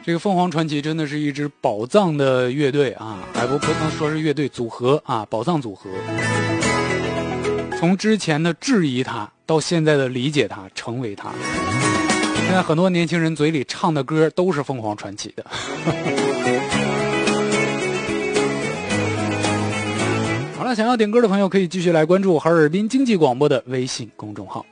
这个凤凰传奇真的是一支宝藏的乐队啊，不能说是乐队组合啊，宝藏组合。从之前的质疑他，到现在的理解他，成为他。现在很多年轻人嘴里唱的歌都是凤凰传奇的。好了，想要点歌的朋友可以继续来关注哈尔滨经济广播的微信公众号。